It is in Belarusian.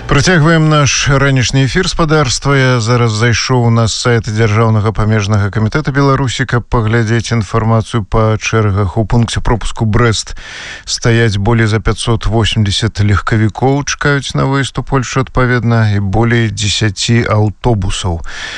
Працягваем наш ранішні эфір спадарства. Я зараз зайшоў на сайт Дзяржаўнага памежнага камітэта Беларусі, каб паглядзець інфармацыю па чэргах. У пункце пропуску Брэст стаяць болей за 580 легкавікоў, чакаюць на выезд у Польшу адпаведна, і болей 10 аўтобусаў.